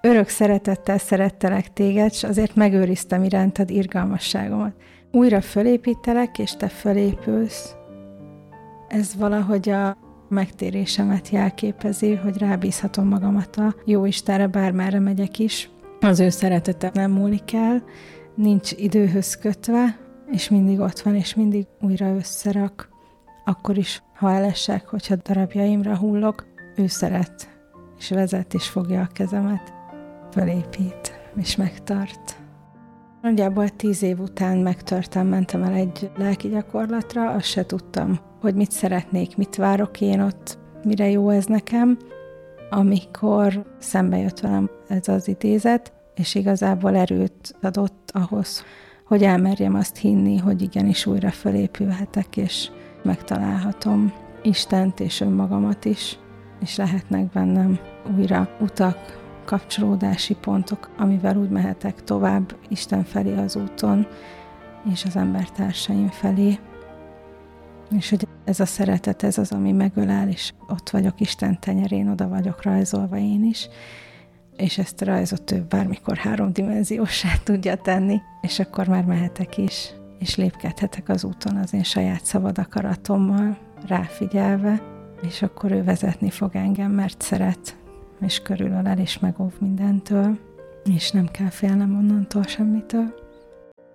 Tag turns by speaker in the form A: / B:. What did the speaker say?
A: Örök szeretettel szerettelek téged, s azért megőriztem irántad irgalmasságomat. Újra fölépítelek, és te fölépülsz. Ez valahogy a megtérésemet jelképezi, hogy rábízhatom magamat a Jóistenre, bármerre megyek is. Az ő szeretete nem múlik el, nincs időhöz kötve, és mindig ott van, és mindig újra összerak. Akkor is, ha elesek, hogyha darabjaimra hullok, ő szeret, és vezet, és fogja a kezemet, fölépít, és megtart. Nagyjából 10 év után megtörtem, mentem el egy lelki gyakorlatra, azt se tudtam, hogy mit szeretnék, mit várok én ott, mire jó ez nekem, amikor szembe jött velem ez az idézet, és igazából erőt adott ahhoz, hogy elmerjem azt hinni, hogy igenis újra fölépülhetek, és megtalálhatom Istent és önmagamat is, és lehetnek bennem újra utak, kapcsolódási pontok, amivel úgy mehetek tovább Isten felé az úton, és az embertársaim felé. És hogy ez a szeretet, ez az, ami megölel, és ott vagyok Isten tenyerén, oda vagyok rajzolva én is, és ezt a rajzot ő bármikor 3-dimenziósá tudja tenni, és akkor már mehetek is, és lépkedhetek az úton az én saját szabad akaratommal, ráfigyelve, és akkor ő vezetni fog engem, mert szeret, és körülölel, és megóv mindentől, és nem kell félnem onnantól semmitől.